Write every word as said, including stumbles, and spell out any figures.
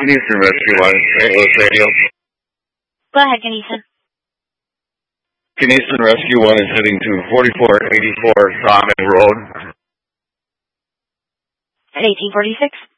Kineson Rescue One, Saint Louis Radio. Go ahead, Kineson. Kineson Rescue One is heading to forty-four eighty-four Sawmill Road. At eighteen forty-six?